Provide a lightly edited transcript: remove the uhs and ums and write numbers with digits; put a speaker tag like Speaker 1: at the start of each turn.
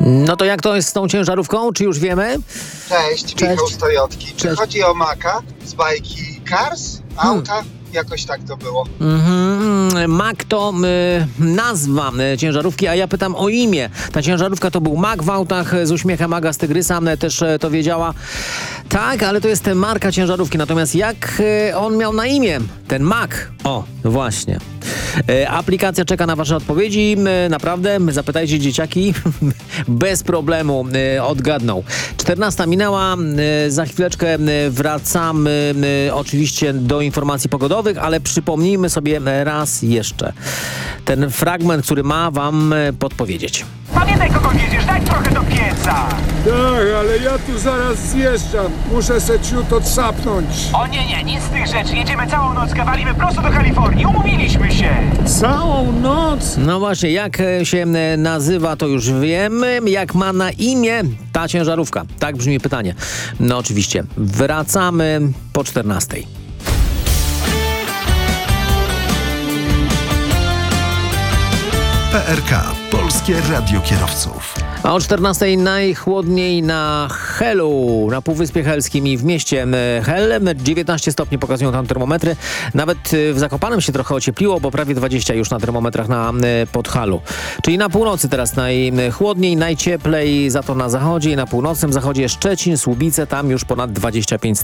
Speaker 1: No to jak to jest z tą ciężarówką? Czy już wiemy?
Speaker 2: Cześć, Michał z Tojotki. Czy
Speaker 1: Cześć.
Speaker 2: chodzi o Maca z bajki Cars? Auta? Jakoś tak to było.
Speaker 1: Mac to nazwa ciężarówki, a ja pytam o imię. Ta ciężarówka to był Mac w autach z uśmiechem Aga z Tygrysa, też to wiedziała. Tak, ale to jest marka ciężarówki. Natomiast jak on miał na imię? Ten Mac. O, właśnie. Aplikacja czeka na wasze odpowiedzi. Naprawdę, zapytajcie dzieciaki. Bez problemu odgadną. 14 minęła. Za chwileczkę wracamy oczywiście do informacji pogodowych, ale przypomnijmy sobie raz jeszcze ten fragment, który ma wam podpowiedzieć.
Speaker 3: Pamiętaj, kogo wiedziesz, daj trochę do pieca!
Speaker 4: Tak, ale ja tu zaraz zjeżdżam. Muszę se ciut odsapnąć.
Speaker 3: O nie, nic z tych rzeczy. Jedziemy całą noc, walimy prosto do Kalifornii. Umówiliśmy się!
Speaker 4: Całą noc?
Speaker 1: No właśnie, jak się nazywa, to już wiemy. Jak ma na imię ta ciężarówka? Tak brzmi pytanie. No oczywiście, wracamy po 14.
Speaker 5: PRK, Polskie Radio Kierowców.
Speaker 1: A o 14 najchłodniej na Helu, na Półwyspie Helskim i w mieście Hel. 19 stopni pokazują tam termometry. Nawet w Zakopanem się trochę ociepliło, bo prawie 20 już na termometrach na Podhalu. Czyli na północy teraz najchłodniej, najcieplej, za to na zachodzie i na północnym zachodzie Szczecin, Słubice, tam już ponad 25 stopni.